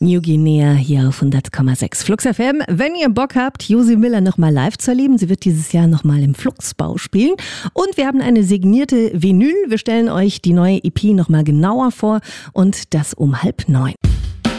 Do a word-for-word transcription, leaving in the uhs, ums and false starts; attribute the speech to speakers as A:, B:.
A: New Guinea hier auf hundert Komma sechs Flux F M. Wenn ihr Bock habt, Josie Miller nochmal live zu erleben, sie wird dieses Jahr nochmal im Fluxbau spielen. Und wir haben eine signierte Vinyl. Wir stellen euch die neue E P nochmal genauer vor und das um halb neun.